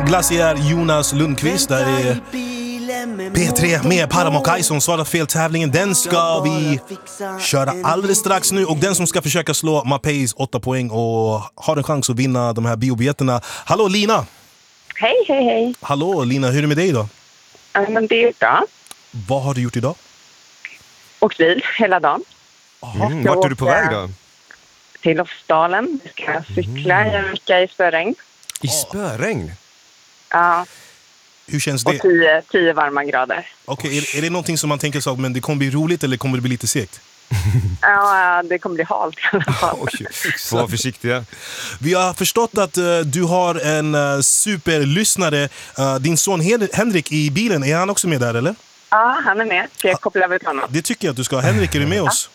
Glaciär Jonas Lundqvist. Där är P3 med Param och Kaj som svarar fel tävlingen. Den ska vi köra alldeles strax nu. Och den som ska försöka slå Mapeis 8 poäng och har en chans att vinna de här biobiljetterna. Hallå Lina! Hej. Hallå Lina, hur är det med dig då? Men det är bra. Vad har du gjort idag? Åkt bil hela dagen. Vart är du på väg då? Till Lofsdalen. Jag ska cykla i en vecka i spöregn. I spöregn? Ja. Hur känns Och det? 10 varma grader. Okej, är det någonting som man tänker så, men det kommer bli roligt eller kommer det bli lite segt? Ja, det kommer bli halt i alla fall. Så var försiktiga. Vi har förstått att du har en superlyssnare. Din son Henrik i bilen, är han också med där eller? Ja, han är med. Ska jag koppla över till honom? Det tycker jag att du ska. Henrik, är du med oss?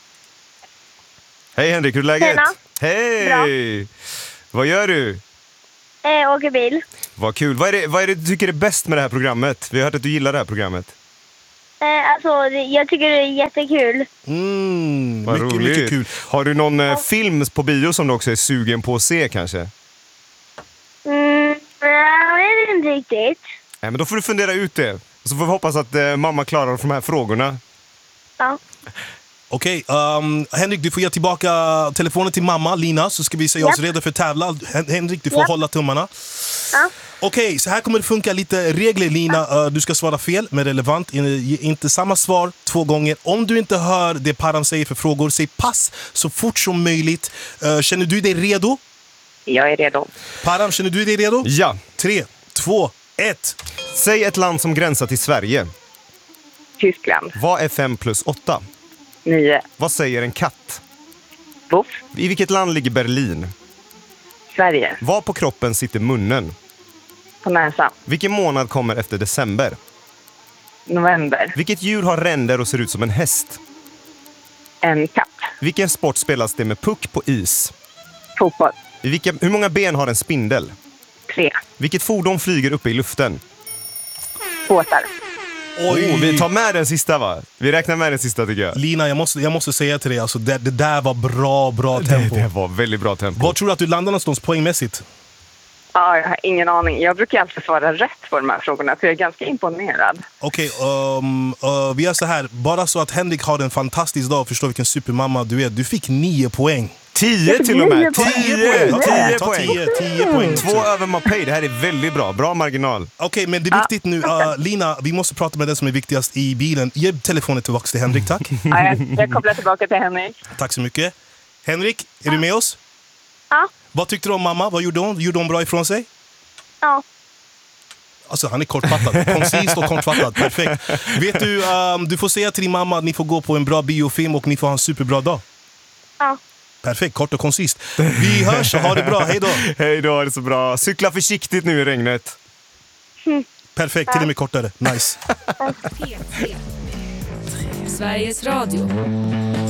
Hej Henrik, hur är läget? Tjena. Hej! Vad gör du? Åker bil. Vad kul. Vad är det du tycker är bäst med det här programmet? Vi har hört att du gillar det här programmet. Jag tycker det är jättekul. Vad Mycket, roligt. mycket kul. Har du någon film på bio som du också är sugen på att se kanske? Jag vet inte riktigt. Nej, men då får du fundera ut det. Och så får vi hoppas att mamma klarar de här frågorna. Ja. Okej, Henrik, du får ge tillbaka telefonen till mamma, Lina, så ska vi säga oss redo för tävla. Henrik, du får hålla tummarna. Ja. Okej, så här kommer det funka lite regler, Lina. Du ska svara fel med relevant. Inte samma svar 2 gånger. Om du inte hör det Param säger för frågor, säg pass så fort som möjligt. Känner du dig redo? Jag är redo. Param, känner du dig redo? Ja. 3, 2, 1. Säg ett land som gränsar till Sverige. Tyskland. Vad är 5 + 8? 9. Vad säger en katt? Voff. I vilket land ligger Berlin? Sverige. Var på kroppen sitter munnen? På näsan. Vilken månad kommer efter december? November. Vilket djur har ränder och ser ut som en häst? En katt. Vilken sport spelas det med puck på is? Fotboll. Hur många ben har en spindel? 3. Vilket fordon flyger uppe i luften? Båtar. Vi tar med den sista, va? Vi räknar med den sista, tycker jag. Lina, jag måste säga till dig, alltså, det där var bra tempo. Det var väldigt bra tempo. Vad tror du att du landar någonstans poängmässigt? Ja, jag har ingen aning. Jag brukar alltid svara rätt på de här frågorna, så jag är ganska imponerad. Okej, vi gör så här. Bara så att Henrik har en fantastisk dag och förstår vilken supermamma du är. Du fick 9 poäng. 10 till och med. 10 poäng. 10 poäng. 2 över Mapei. Det här är väldigt bra. Bra marginal. Okej, men det är viktigt nu. Lina, vi måste prata med den som är viktigast i bilen. Ge telefonen tillbaka till Henrik, tack. Ja, jag kopplar tillbaka till Henrik. Tack så mycket. Henrik, är du med oss? Ja. Vad tyckte du om mamma? Vad gjorde hon? Gjorde hon bra ifrån sig? Ja. Alltså, han är kortfattad. Koncist och kortfattad. Perfekt. Vet du, du får säga till din mamma att ni får gå på en bra biofilm och ni får ha en superbra dag. Ja. Perfekt, kort och koncist. Vi hörs och ha det bra. Hej då. Hej då, det är så bra. Cykla försiktigt nu i regnet. Perfekt, till och med kortare. Nice. Sveriges Radio.